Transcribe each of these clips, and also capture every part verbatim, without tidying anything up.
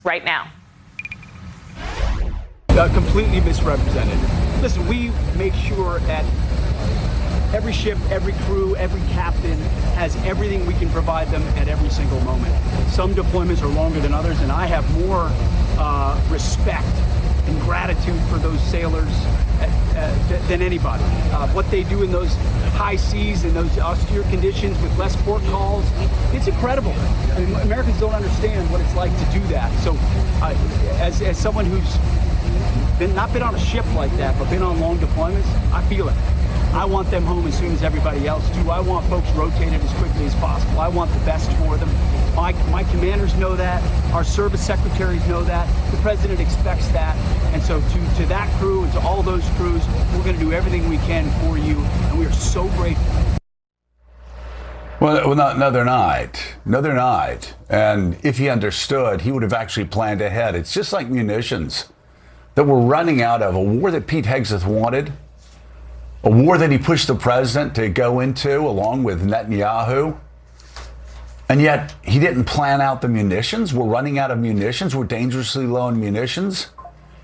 right now. Uh, completely misrepresented. Listen, we make sure that every ship, every crew, every captain has everything we can provide them at every single moment. Some deployments are longer than others, and I have more uh, respect and gratitude for those sailors uh, uh, than anybody. Uh, what they do in those high seas and those austere conditions with less port calls, it's incredible. I mean, Americans don't understand what it's like to do that. So uh, as, as someone who's been, not been on a ship like that, but been on long deployments, I feel it. I want them home as soon as everybody else do. I want folks rotated as quickly as possible. I want the best for them. My, my commanders know that. Our service secretaries know that. The president expects that. And so to, to that crew and to all those crews, we're going to do everything we can for you. And we are so grateful. Well, well no, no, they're not. No, they're not. And if he understood, he would have actually planned ahead. It's just like munitions that we're running out of, a war that Pete Hegseth wanted, a war that he pushed the president to go into along with Netanyahu. And yet he didn't plan out the munitions. We're running out of munitions. We're dangerously low on munitions.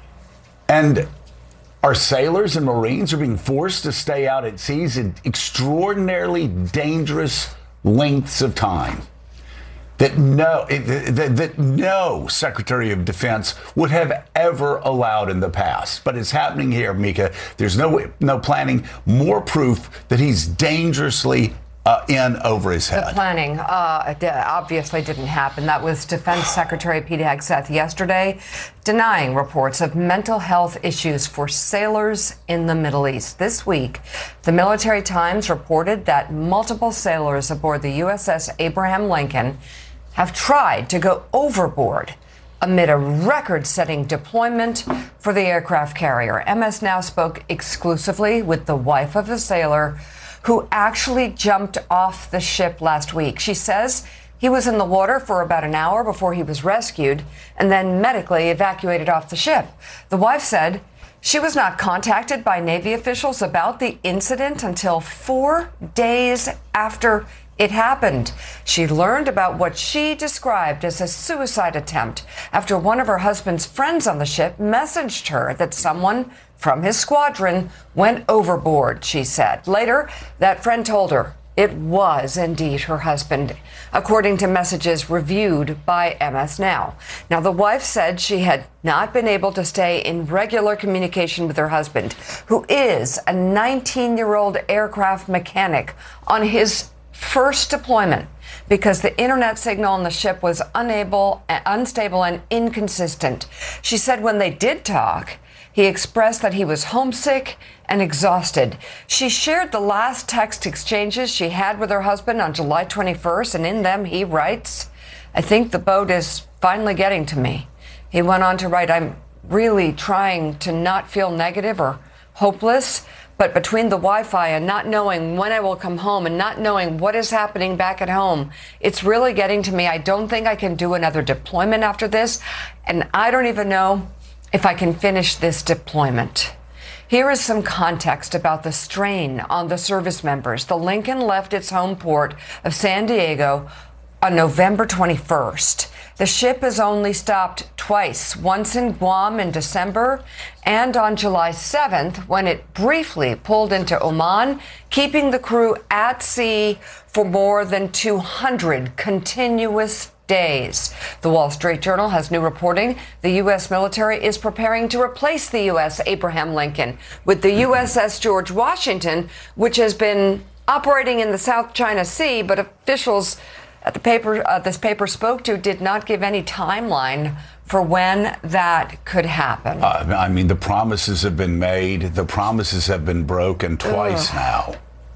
And our sailors and Marines are being forced to stay out at seas in extraordinarily dangerous lengths of time that no, that, that no Secretary of Defense would have ever allowed in the past. But it's happening here, Mika. There's no no planning, more proof that he's dangerously uh, in over his head. The planning uh, obviously didn't happen. That was Defense Secretary Pete Hegseth yesterday denying reports of mental health issues for sailors in the Middle East. This week, the Military Times reported that multiple sailors aboard the U S S Abraham Lincoln have tried to go overboard amid a record-setting deployment for the aircraft carrier. M S Now spoke exclusively with the wife of a sailor who actually jumped off the ship last week. She says he was in the water for about an hour before he was rescued and then medically evacuated off the ship. The wife said she was not contacted by Navy officials about the incident until four days after it happened. She learned about what she described as a suicide attempt after one of her husband's friends on the ship messaged her that someone from his squadron went overboard, she said. Later, that friend told her it was indeed her husband, according to messages reviewed by M S Now. Now, the wife said she had not been able to stay in regular communication with her husband, who is a nineteen-year-old aircraft mechanic, on his first deployment because the internet signal on the ship was unable, unstable and inconsistent. She said when they did talk, he expressed that he was homesick and exhausted. She shared the last text exchanges she had with her husband on July twenty-first, and in them he writes, "I think the boat is finally getting to me." He went on to write, "I'm really trying to not feel negative or hopeless, but between the Wi-Fi and not knowing when I will come home and not knowing what is happening back at home, it's really getting to me. I don't think I can do another deployment after this, and I don't even know if I can finish this deployment." Here is some context about the strain on the service members. The Lincoln left its home port of San Diego on November twenty-first. The ship has only stopped twice, once in Guam in December and on July seventh when it briefly pulled into Oman, keeping the crew at sea for more than two hundred continuous days. The Wall Street Journal has new reporting. The U S military is preparing to replace the U S Abraham Lincoln with the U S S George Washington, which has been operating in the South China Sea, but officials at the paper uh, this paper spoke to did not give any timeline for when that could happen. Uh, I mean, the promises have been made. The promises have been broken twice Ugh. now.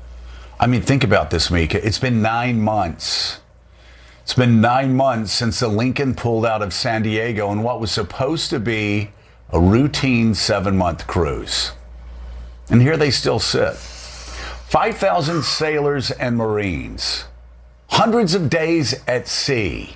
I mean, think about this, Mika. It's been nine months. It's been nine months since the Lincoln pulled out of San Diego on what was supposed to be a routine seven-month cruise. And here they still sit. five thousand sailors and Marines. Hundreds of days at sea.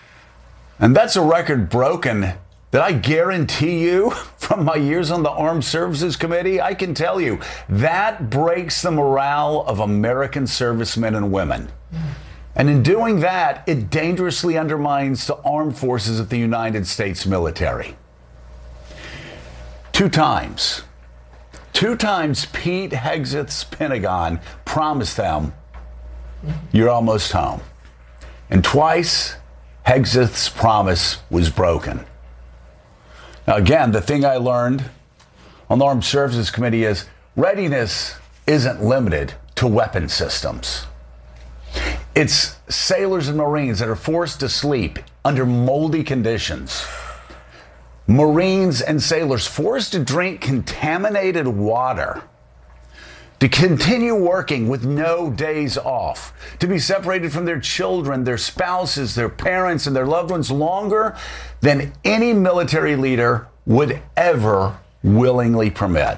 And that's a record broken that I guarantee you from my years on the Armed Services Committee, I can tell you that breaks the morale of American servicemen and women. And in doing that, it dangerously undermines the armed forces of the United States military. Two times, two times Pete Hegseth's Pentagon promised them, you're almost home. And twice, Hegseth's promise was broken. Now, again, the thing I learned on the Armed Services Committee is readiness isn't limited to weapon systems. It's sailors and Marines that are forced to sleep under moldy conditions. Marines and sailors forced to drink contaminated water, to continue working with no days off, to be separated from their children, their spouses, their parents, and their loved ones longer than any military leader would ever willingly permit.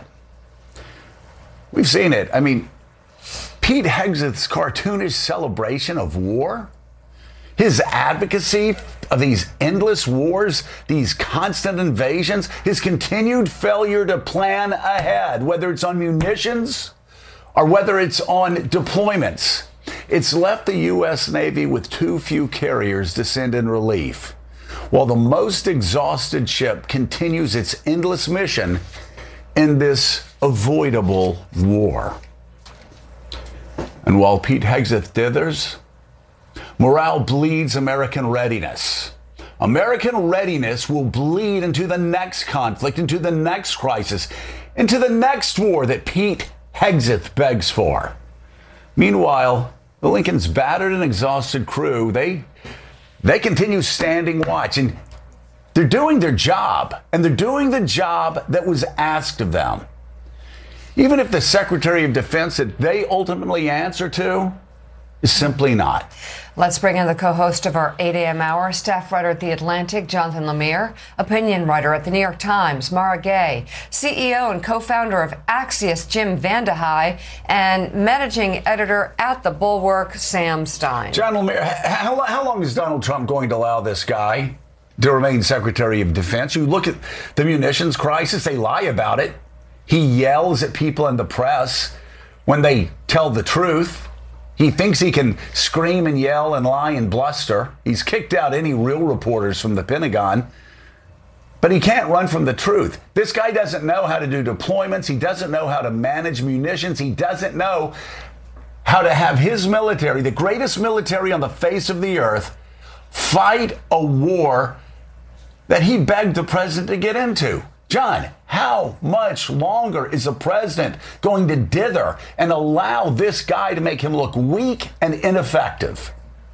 We've seen it. I mean, Pete Hegseth's cartoonish celebration of war, his advocacy of these endless wars, these constant invasions, his continued failure to plan ahead, whether it's on munitions or whether it's on deployments, it's left the U S Navy with too few carriers to send in relief, while the most exhausted ship continues its endless mission in this avoidable war. And while Pete Hegseth dithers, morale bleeds American readiness. American readiness will bleed into the next conflict, into the next crisis, into the next war that Pete Hegseth begs for. Meanwhile, the Lincoln's battered and exhausted crew, they, they continue standing watch, and they're doing their job, and they're doing the job that was asked of them. Even if the Secretary of Defense that they ultimately answer to is simply not. Let's bring in the co-host of our eight a.m. hour, staff writer at The Atlantic, Jonathan Lemire, opinion writer at The New York Times, Mara Gay, C E O and co-founder of Axios, Jim Vandehei, and managing editor at The Bulwark, Sam Stein. John Lemire, how, how long is Donald Trump going to allow this guy to remain Secretary of Defense? You look at the munitions crisis, they lie about it. He yells at people in the press when they tell the truth. He thinks he can scream and yell and lie and bluster. He's kicked out any real reporters from the Pentagon, but he can't run from the truth. This guy doesn't know how to do deployments. He doesn't know how to manage munitions. He doesn't know how to have his military, the greatest military on the face of the earth, fight a war that he begged the president to get into. John, how much longer is the president going to dither and allow this guy to make him look weak and ineffective?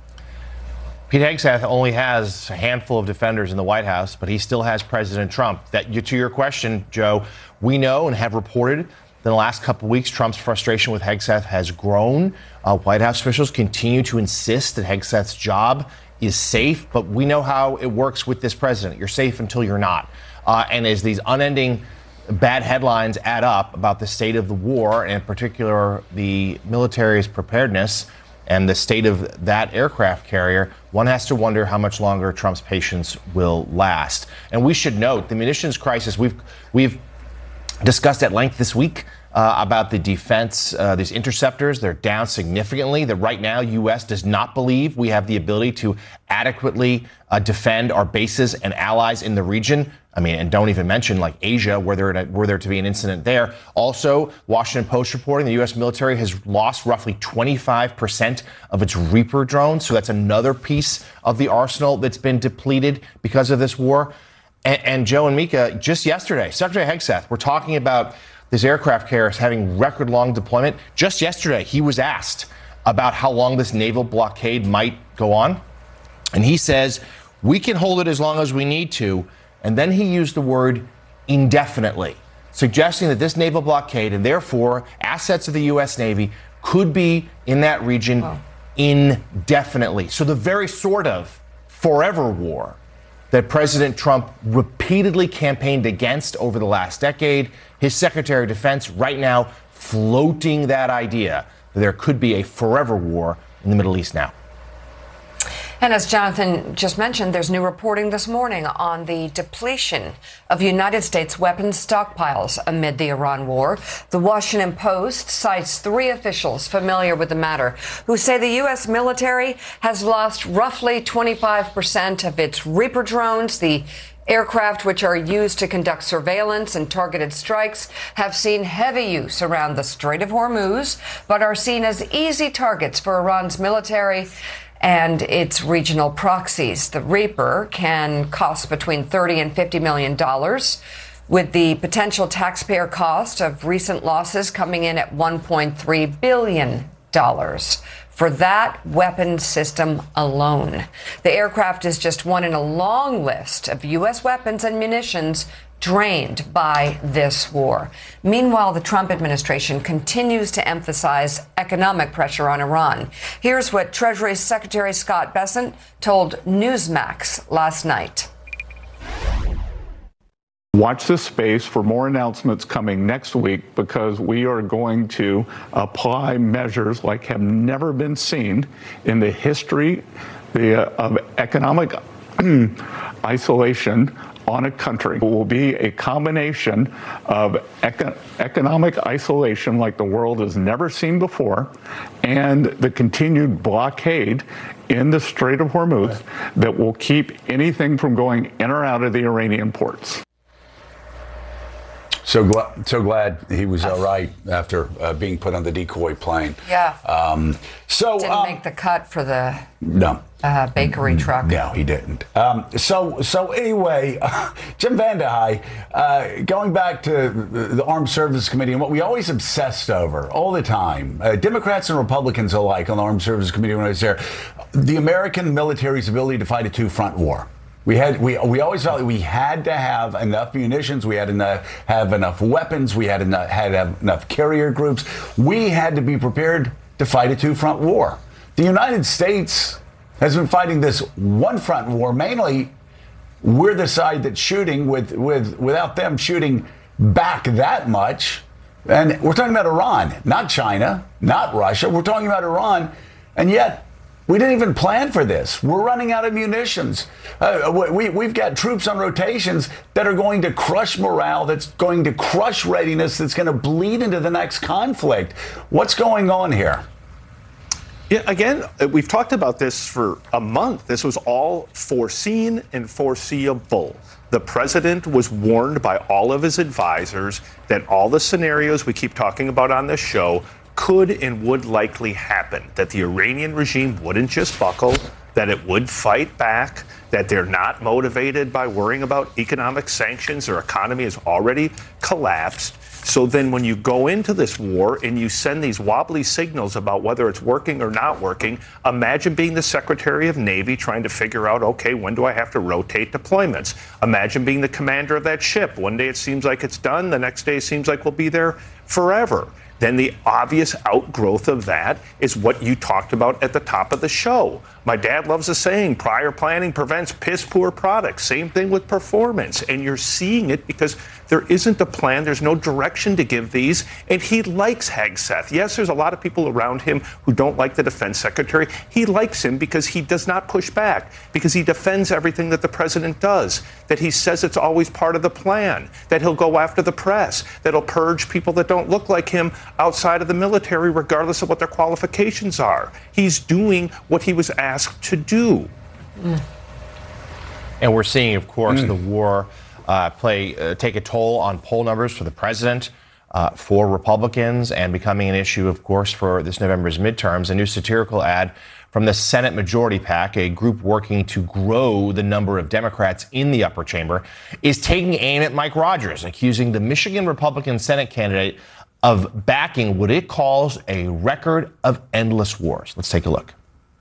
Pete Hegseth only has a handful of defenders in the White House, but he still has President Trump. That, to your question, Joe, we know and have reported that in the last couple of weeks, Trump's frustration with Hegseth has grown. Uh, White House officials continue to insist that Hegseth's job is safe, but we know how it works with this president. You're safe until you're not. Uh, and as these unending bad headlines add up about the state of the war, and in particular the military's preparedness and the state of that aircraft carrier, one has to wonder how much longer Trump's patience will last. And we should note the munitions crisis we've we've discussed at length this week uh, about the defense, uh, these interceptors. They're down significantly. That right now, U S does not believe we have the ability to adequately uh, defend our bases and allies in the region. I mean, and don't even mention like Asia, where there were there to be an incident there. Also, Washington Post reporting the U S military has lost roughly twenty-five percent of its Reaper drones. So that's another piece of the arsenal that's been depleted because of this war. And, and Joe and Mika, just yesterday, Secretary Hegseth, we're talking about this aircraft carrier having record long deployment. Just yesterday, he was asked about how long this naval blockade might go on. And he says, we can hold it as long as we need to. And then he used the word indefinitely, suggesting that this naval blockade and therefore assets of the U S Navy could be in that region wow. indefinitely. So the very sort of forever war that President Trump repeatedly campaigned against over the last decade, his Secretary of Defense right now floating that idea that there could be a forever war in the Middle East now. And as Jonathan just mentioned, there's new reporting this morning on the depletion of United States weapons stockpiles amid the Iran war. The Washington Post cites three officials familiar with the matter who say the U S military has lost roughly twenty-five percent of its Reaper drones. The aircraft, which are used to conduct surveillance and targeted strikes, have seen heavy use around the Strait of Hormuz, but are seen as easy targets for Iran's military and its regional proxies. The Reaper can cost between thirty and fifty million dollars, with the potential taxpayer cost of recent losses coming in at one point three billion dollars for that weapon system alone. The aircraft is just one in a long list of U S weapons and munitions drained by this war. Meanwhile, the Trump administration continues to emphasize economic pressure on Iran. Here's what Treasury Secretary Scott Bessent told Newsmax last night. Watch this space for more announcements coming next week, because we are going to apply measures like have never been seen in the history the, uh, of economic isolation on a country. It will be a combination of eco- economic isolation like the world has never seen before, and the continued blockade in the Strait of Hormuz that will keep anything from going in or out of the Iranian ports. So, gl- so glad he was all right after uh, being put on the decoy plane. Yeah. Um, so Didn't um, make the cut for the no. uh, bakery truck. No, he didn't. Um, so, so anyway, uh, Jim Vandehei, uh, going back to the, the Armed Services Committee and what we always obsessed over all the time, uh, Democrats and Republicans alike on the Armed Services Committee when I was there, the American military's ability to fight a two-front war. We had we we always felt we had to have enough munitions. We had to have enough weapons. We had enough had to have enough carrier groups. We had to be prepared to fight a two-front war. The United States has been fighting this one-front war. Mainly, we're the side that's shooting with with without them shooting back that much. And we're talking about Iran, not China, not Russia. We're talking about Iran, and yet we didn't even plan for this. We're running out of munitions. Uh, we, we've got troops on rotations that are going to crush morale, that's going to crush readiness, that's going to bleed into the next conflict. What's going on here? Yeah, again, we've talked about this for a month. This was all foreseen and foreseeable. The president was warned by all of his advisors that all the scenarios we keep talking about on this show could and would likely happen, that the Iranian regime wouldn't just buckle, that it would fight back, that they're not motivated by worrying about economic sanctions. Their economy has already collapsed. So then when you go into this war and you send these wobbly signals about whether it's working or not working, imagine being the Secretary of Navy trying to figure out, okay, when do I have to rotate deployments? Imagine being the commander of that ship. One day it seems like it's done. The next day it seems like we'll be there forever. Then the obvious outgrowth of that is what you talked about at the top of the show. My dad loves a saying, prior planning prevents piss poor products. Same thing with performance. And you're seeing it because there isn't a plan. There's no direction to give these. And he likes Hegseth. Yes, there's a lot of people around him who don't like the defense secretary. He likes him because he does not push back, because he defends everything that the president does, that he says it's always part of the plan, that he'll go after the press, that he'll purge people that don't look like him outside of the military, regardless of what their qualifications are. He's doing what he was asked to do. Mm. And we're seeing, of course, mm. the war uh, play uh, take a toll on poll numbers for the president, uh, for Republicans, and becoming an issue, of course, for this November's midterms. A new satirical ad from the Senate Majority PAC, a group working to grow the number of Democrats in the upper chamber, is taking aim at Mike Rogers, accusing the Michigan Republican Senate candidate of backing what it calls a record of endless wars. Let's take a look.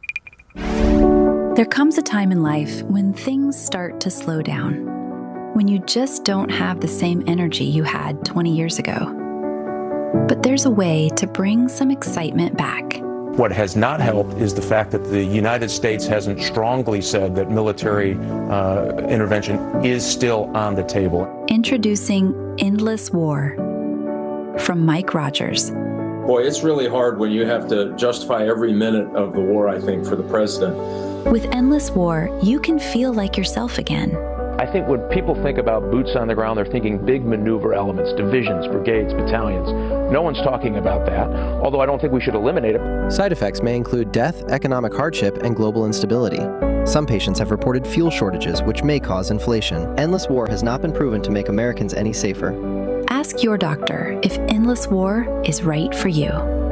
There comes a time in life when things start to slow down, when you just don't have the same energy you had twenty years ago. But there's a way to bring some excitement back. What has not helped is the fact that the United States hasn't strongly said that military uh, intervention is still on the table. Introducing Endless War from Mike Rogers. Boy, it's really hard when you have to justify every minute of the war, I think, for the president. With Endless War, you can feel like yourself again. I think when people think about boots on the ground, they're thinking big maneuver elements, divisions, brigades, battalions. No one's talking about that, although I don't think we should eliminate it. Side effects may include death, economic hardship, and global instability. Some patients have reported fuel shortages, which may cause inflation. Endless War has not been proven to make Americans any safer. Ask your doctor if Endless War is right for you.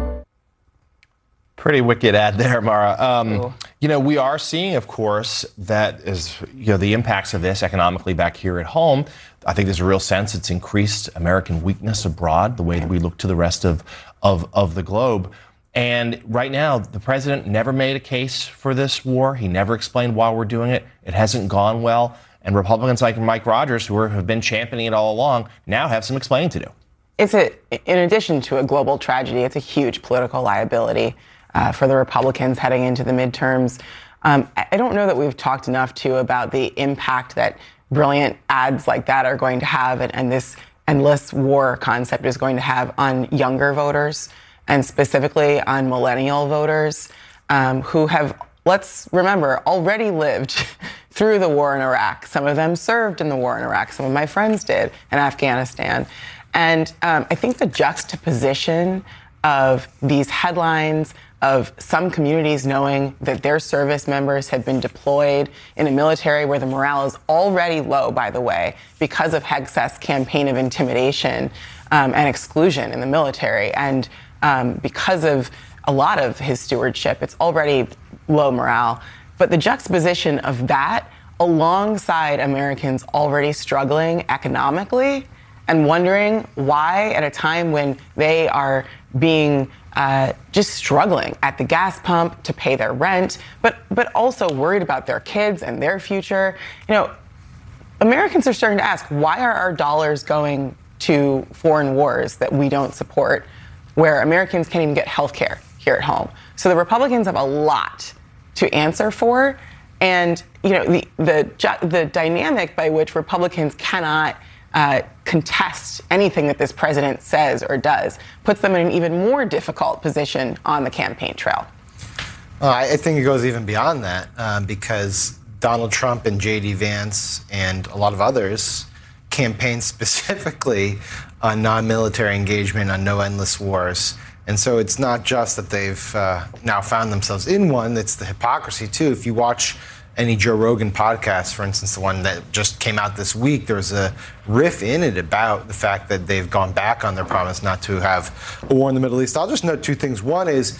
Pretty wicked ad there, Mara. Um, cool. You know, we are seeing, of course, that is, you know, the impacts of this economically back here at home. I think there's a real sense it's increased American weakness abroad, the way that we look to the rest of, of, of the globe. And right now, the president never made a case for this war. He never explained why we're doing it. It hasn't gone well. And Republicans like Mike Rogers, who are, have been championing it all along, now have some explaining to do. It's a, in addition to a global tragedy, it's a huge political liability uh, for the Republicans heading into the midterms. Um, I don't know that we've talked enough, too, about the impact that brilliant ads like that are going to have, and, and this endless war concept is going to have on younger voters, and specifically on millennial voters um, who have, let's remember, already lived through the war in Iraq. Some of them served in the war in Iraq. Some of my friends did in Afghanistan. And um, I think the juxtaposition of these headlines of some communities knowing that their service members have been deployed in a military where the morale is already low, by the way, because of Hegseth's campaign of intimidation um, and exclusion in the military. And um, because of a lot of his stewardship, it's already low morale. But the juxtaposition of that alongside Americans already struggling economically and wondering why, at a time when they are being uh, just struggling at the gas pump to pay their rent, but but also worried about their kids and their future. You know, Americans are starting to ask, why are our dollars going to foreign wars that we don't support, where Americans can't even get health care here at home? So the Republicans have a lot to answer for. And, you know, the the, the dynamic by which Republicans cannot uh, contest anything that this president says or does puts them in an even more difficult position on the campaign trail. Well, I think it goes even beyond that um, because Donald Trump and J D Vance and a lot of others campaigned specifically on non-military engagement, on no endless wars. And so it's not just that they've uh, now found themselves in one, it's the hypocrisy, too. If you watch any Joe Rogan podcast, for instance, the one that just came out this week, there was a riff in it about the fact that they've gone back on their promise not to have a war in the Middle East. I'll just note two things. One is,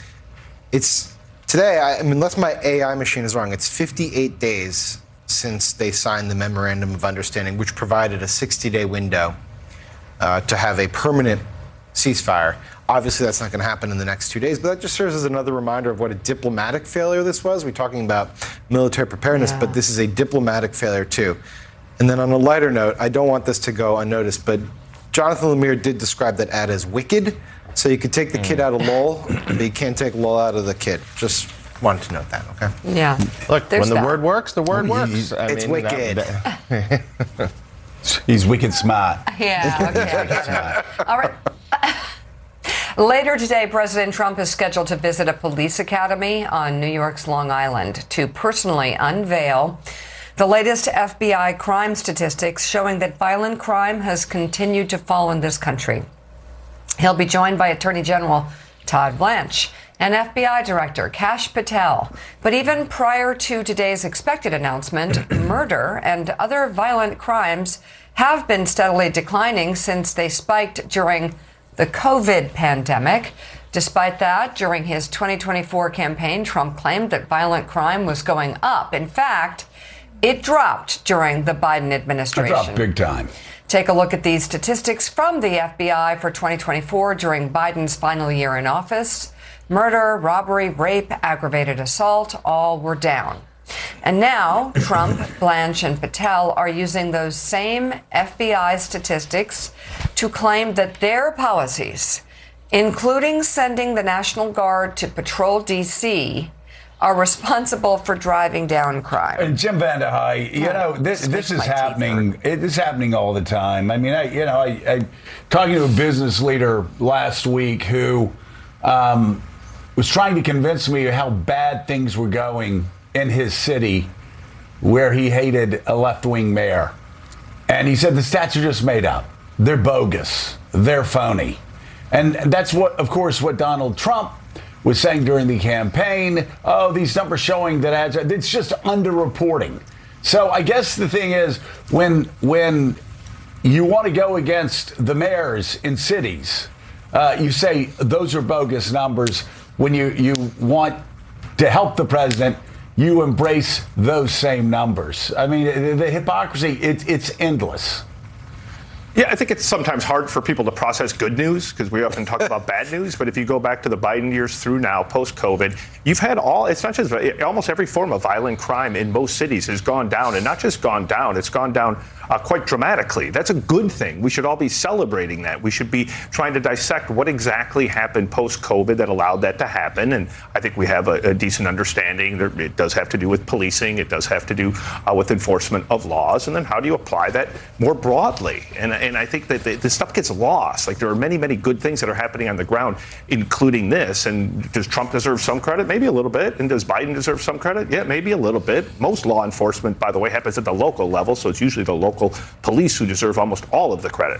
it's today, I, I mean, unless my A I machine is wrong, it's fifty-eight days since they signed the Memorandum of Understanding, which provided a sixty-day window uh, to have a permanent ceasefire. Obviously, that's not going to happen in the next two days, but that just serves as another reminder of what a diplomatic failure this was. We're talking about military preparedness, yeah. but this is a diplomatic failure, too. And then on a lighter note, I don't want this to go unnoticed, but Jonathan Lemire did describe that ad as wicked. So you could take the kid out of Lowell, but you can't take Lowell out of the kid. Just wanted to note that, okay? Yeah. Look, There's when the that. word works, the word Well, works. I it's mean, wicked. That, that, He's wicked smart. Yeah, okay, I get it. All right. Later today, President Trump is scheduled to visit a police academy on New York's Long Island to personally unveil the latest F B I crime statistics showing that violent crime has continued to fall in this country. He'll be joined by Attorney General Todd Blanche and F B I Director Kash Patel. But even prior to today's expected announcement, murder and other violent crimes have been steadily declining since they spiked during the COVID pandemic. Despite that, during his twenty twenty-four campaign, Trump claimed that violent crime was going up. In fact, it dropped during the Biden administration. It dropped big time. Take a look at these statistics from the F B I for twenty twenty-four during Biden's final year in office. Murder, robbery, rape, aggravated assault, all were down. And now, Trump, Blanche, and Patel are using those same F B I statistics to claim that their policies, including sending the National Guard to patrol D C, are responsible for driving down crime. And Jim Vandehei, you know, this this is happening. It is happening all the time. I mean, I you know, I, I talking to a business leader last week who um, was trying to convince me of how bad things were going in his city where he hated a left-wing mayor. And he said the stats are just made up. They're bogus. They're phony. And that's what, of course, what Donald Trump was saying during the campaign. Oh, these numbers showing that ads, it's just underreporting. So I guess the thing is, when when you want to go against the mayors in cities, uh, you say those are bogus numbers. When you, you want to help the president, you embrace those same numbers. I mean, the, the hypocrisy, it, it's endless. Yeah, I think it's sometimes hard for people to process good news because we often talk about bad news. But if you go back to the Biden years through now, post-COVID, you've had all, it's not just, almost every form of violent crime in most cities has gone down. And not just gone down, it's gone down uh, quite dramatically. That's a good thing. We should all be celebrating that. We should be trying to dissect what exactly happened post-COVID that allowed that to happen. And I think we have a, a decent understanding. There, it does have to do with policing. It does have to do uh, with enforcement of laws. And then how do you apply that more broadly? And And I think that the, this stuff gets lost. Like, there are many, many good things that are happening on the ground, including this. And does Trump deserve some credit? Maybe a little bit. And does Biden deserve some credit? Yeah, maybe a little bit. Most law enforcement, by the way, happens at the local level. So it's usually the local police who deserve almost all of the credit.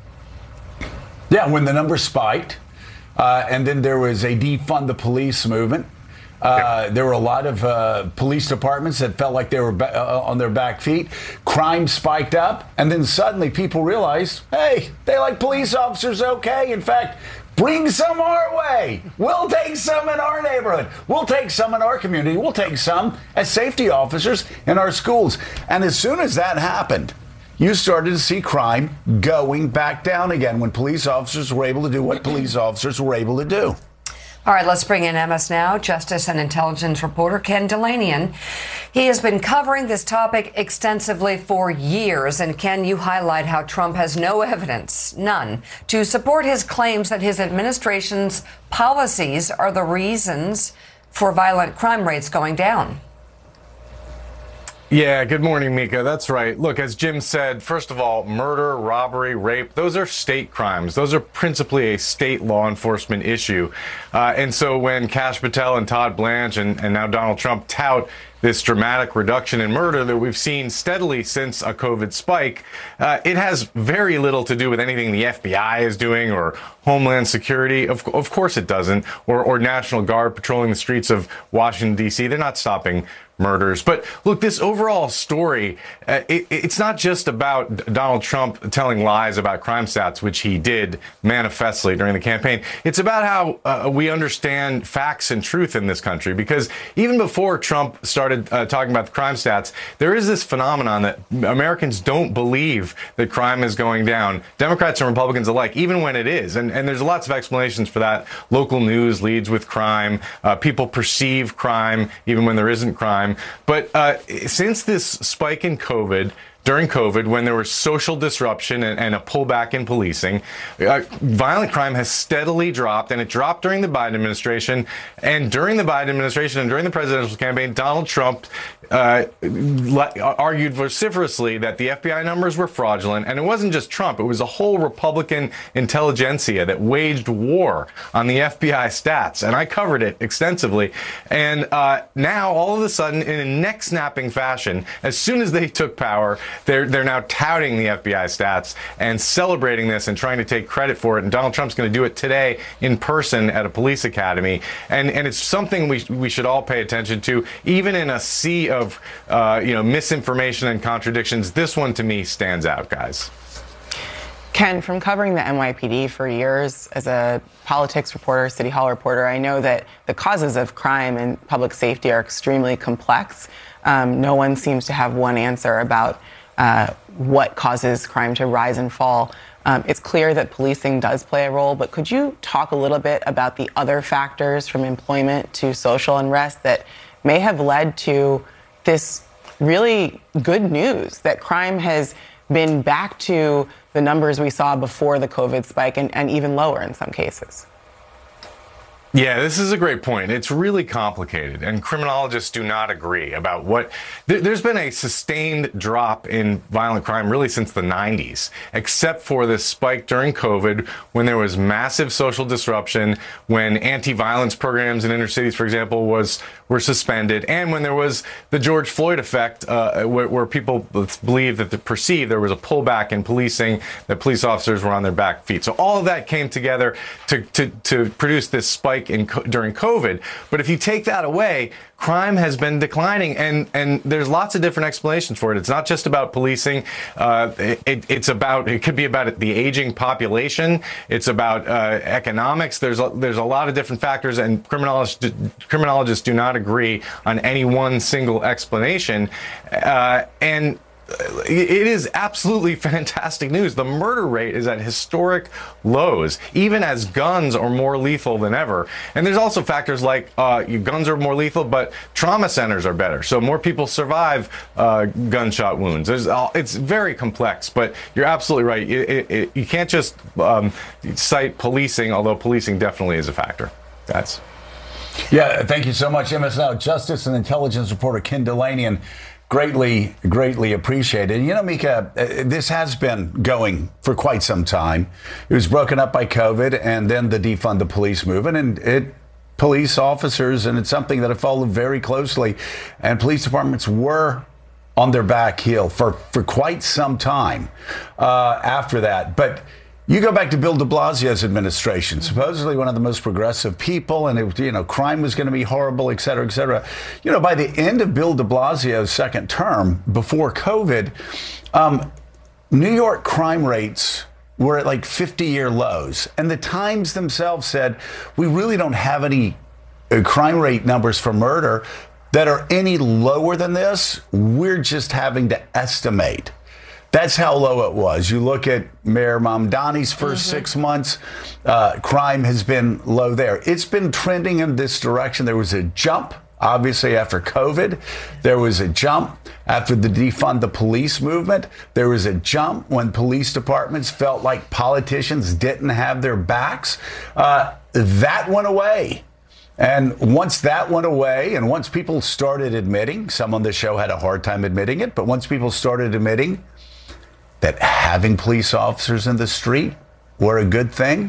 Yeah, when the numbers spiked, uh, and then there was a defund the police movement. Uh, yep. There were a lot of uh, police departments that felt like they were ba- uh, on their back feet. Crime spiked up, and then suddenly people realized, hey, they like police officers, okay. In fact, bring some our way. We'll take some in our neighborhood. We'll take some in our community. We'll take some as safety officers in our schools. And as soon as that happened, you started to see crime going back down again when police officers were able to do what police officers were able to do. All right, let's bring in M S Now Justice and Intelligence reporter Ken Dilanian. He has been covering this topic extensively for years. And Ken, you highlight how Trump has no evidence, none, to support his claims that his administration's policies are the reasons for violent crime rates going down. Yeah, good morning, Mika. That's right. Look, as Jim said, first of all, murder, robbery, rape, those are state crimes. Those are principally a state law enforcement issue. Uh, and so when Kash Patel and Todd Blanche and, and now Donald Trump tout this dramatic reduction in murder that we've seen steadily since a COVID spike, uh, it has very little to do with anything the F B I is doing or Homeland Security. Of, of course it doesn't. Or, or National Guard patrolling the streets of Washington, D C. They're not stopping murders. But look, this overall story, uh, it, it's not just about Donald Trump telling lies about crime stats, which he did manifestly during the campaign. It's about how uh, we understand facts and truth in this country, because even before Trump started uh, talking about the crime stats, there is this phenomenon that Americans don't believe that crime is going down, Democrats and Republicans alike, even when it is. And, and there's lots of explanations for that. Local news leads with crime. Uh, people perceive crime even when there isn't crime. But uh, since this spike in COVID, during COVID, when there was social disruption and, and a pullback in policing, uh, violent crime has steadily dropped, and it dropped during the Biden administration. And during the Biden administration and during the presidential campaign, Donald Trump uh, argued vociferously that the F B I numbers were fraudulent. And it wasn't just Trump. It was a whole Republican intelligentsia that waged war on the F B I stats. And I covered it extensively. And uh, now, all of a sudden, in a neck-snapping fashion, as soon as they took power, They're they're now touting the F B I stats and celebrating this and trying to take credit for it. And Donald Trump's going to do it today in person at a police academy. And and it's something we we should all pay attention to, even in a sea of uh, you know misinformation and contradictions. This one to me stands out, guys. Ken, from covering the N Y P D for years as a politics reporter, City Hall reporter, I know that the causes of crime and public safety are extremely complex. Um, no one seems to have one answer about Uh, what causes crime to rise and fall. Um, it's clear that policing does play a role, but could you talk a little bit about the other factors from employment to social unrest that may have led to this really good news that crime has been back to the numbers we saw before the COVID spike and, and even lower in some cases? Yeah, this is a great point. It's really complicated, and criminologists do not agree about what. There, there's been a sustained drop in violent crime really since the nineties, except for this spike during COVID when there was massive social disruption, when anti-violence programs in inner cities, for example, was were suspended, and when there was the George Floyd effect, uh, where, where people believe that they perceive there was a pullback in policing, that police officers were on their back feet. So all of that came together to to, to produce this spike in during COVID. But if you take that away, crime has been declining, and and there's lots of different explanations for it. It's not just about policing. Uh, it, it's about it could be about the aging population. It's about uh, economics. There's a, there's a lot of different factors, and criminologists criminologists do not agree on any one single explanation. Uh, and it is absolutely fantastic news. The murder rate is at historic lows, even as guns are more lethal than ever. And there's also factors like uh, guns are more lethal, but trauma centers are better. So more people survive uh, gunshot wounds. There's, it's very complex, but you're absolutely right. It, it, it, you can't just um, cite policing, although policing definitely is a factor. That's. Yeah, thank you so much, M S N L Justice and Intelligence reporter Ken Dilanian. Greatly, greatly appreciated. You know, Mika, this has been going for quite some time. It was broken up by COVID and then the defund the police movement, and it police officers, and it's something that I followed very closely, and police departments were on their back heel for, for quite some time uh, after that. But you go back to Bill de Blasio's administration, supposedly one of the most progressive people, and it, you know, crime was going to be horrible, et cetera, et cetera. You know, by the end of Bill de Blasio's second term, before COVID, um, New York crime rates were at like fifty-year lows. And the Times themselves said, we really don't have any uh, crime rate numbers for murder that are any lower than this. We're just having to estimate. That's how low it was. You look at Mayor Mamdani's first mm-hmm. six months, uh, crime has been low there. It's been trending in this direction. There was a jump, obviously, after COVID. There was a jump after the defund the police movement. There was a jump when police departments felt like politicians didn't have their backs. Uh, that went away. And once that went away, and once people started admitting, some on the show had a hard time admitting it, but once people started admitting that having police officers in the street were a good thing,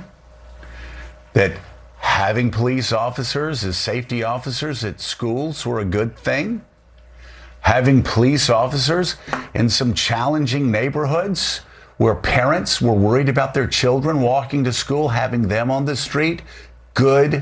that having police officers as safety officers at schools were a good thing, having police officers in some challenging neighborhoods where parents were worried about their children walking to school, having them on the street, good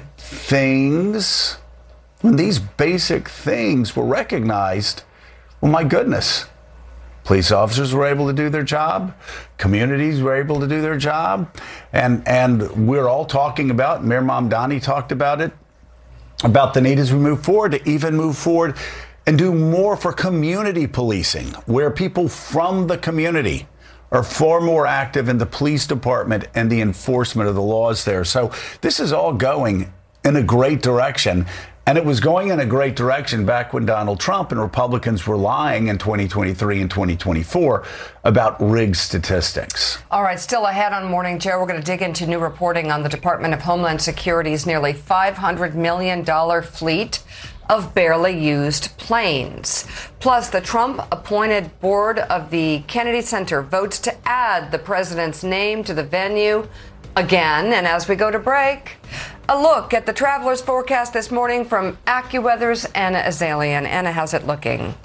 things. When these basic things were recognized, well, my goodness, police officers were able to do their job. Communities were able to do their job. And and we're all talking about, Mayor Mamdani talked about it, about the need as we move forward to even move forward and do more for community policing, where people from the community are far more active in the police department and the enforcement of the laws there. So this is all going in a great direction. And it was going in a great direction back when Donald Trump and Republicans were lying in twenty twenty-three and twenty twenty-four about rigged statistics. All right, still ahead on Morning Joe, we're going to dig into new reporting on the Department of Homeland Security's nearly five hundred million dollars fleet of barely used planes. Plus, the Trump-appointed board of the Kennedy Center votes to add the president's name to the venue again. And as we go to break, a look at the traveler's forecast this morning from AccuWeather's Anna Azalian. Anna, how's it looking?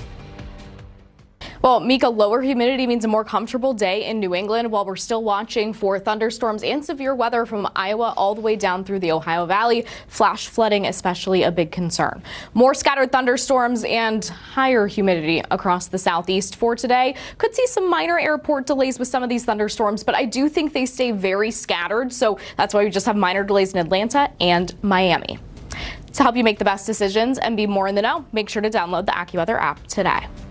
Well, Mika, lower humidity means a more comfortable day in New England while we're still watching for thunderstorms and severe weather from Iowa all the way down through the Ohio Valley. Flash flooding, especially a big concern. More scattered thunderstorms and higher humidity across the southeast for today. Could see some minor airport delays with some of these thunderstorms, but I do think they stay very scattered. So that's why we just have minor delays in Atlanta and Miami. To help you make the best decisions and be more in the know, make sure to download the AccuWeather app today.